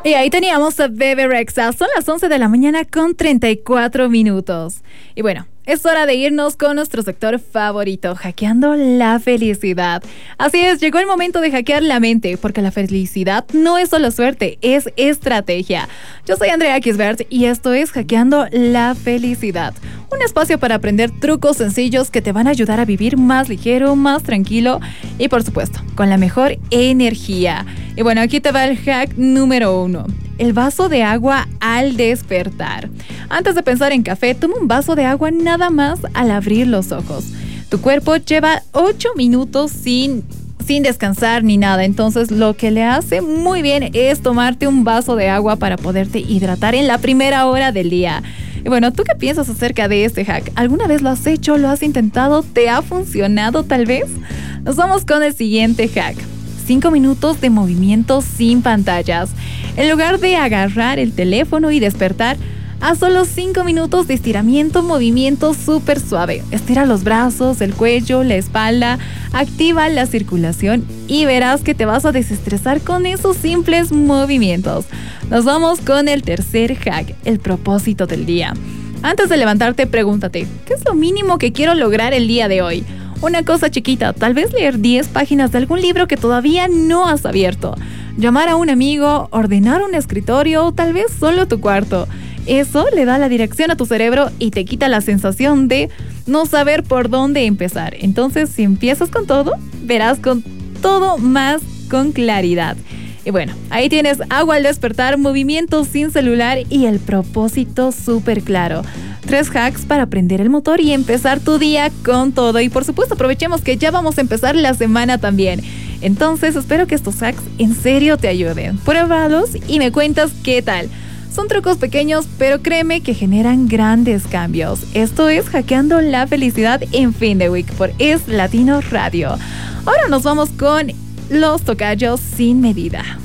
Y ahí teníamos a Bebe Rexha. Son las 11 de la mañana con 34 minutos. Y bueno, es hora de irnos con nuestro sector favorito, hackeando la felicidad. Así es, llegó el momento de hackear la mente, porque la felicidad no es solo suerte, es estrategia. Yo soy Andrea Kisbert y esto es Hackeando la Felicidad. Un espacio para aprender trucos sencillos que te van a ayudar a vivir más ligero, más tranquilo y por supuesto, con la mejor energía. Y bueno, aquí te va el hack número 1. El vaso de agua al despertar. Antes de pensar en café, toma un vaso de agua nada más al abrir los ojos. Tu cuerpo lleva 8 minutos sin descansar ni nada. Entonces lo que le hace muy bien es tomarte un vaso de agua para poderte hidratar en la primera hora del día. Y bueno, ¿tú qué piensas acerca de este hack? ¿Alguna vez lo has hecho? ¿Lo has intentado? ¿Te ha funcionado tal vez? Nos vamos con el siguiente hack. 5 minutos de movimiento sin pantallas. En lugar de agarrar el teléfono y despertar, haz solo 5 minutos de estiramiento, movimiento súper suave. Estira los brazos, el cuello, la espalda, activa la circulación y verás que te vas a desestresar con esos simples movimientos. Nos vamos con el tercer hack, el propósito del día. Antes de levantarte, pregúntate, ¿qué es lo mínimo que quiero lograr el día de hoy? Una cosa chiquita, tal vez leer 10 páginas de algún libro que todavía no has abierto. Llamar a un amigo, ordenar un escritorio o tal vez solo tu cuarto. Eso le da la dirección a tu cerebro y te quita la sensación de no saber por dónde empezar. Entonces, si empiezas con todo, verás con todo más con claridad. Y bueno, ahí tienes agua al despertar, movimientos sin celular y el propósito súper claro. 3 hacks para prender el motor y empezar tu día con todo. Y por supuesto, aprovechemos que ya vamos a empezar la semana también. Entonces, espero que estos hacks en serio te ayuden. Pruébalos y me cuentas qué tal. Son trucos pequeños, pero créeme que generan grandes cambios. Esto es Hackeando la Felicidad en Fin de Week por Es Latino Radio. Ahora nos vamos con los tocayos sin medida.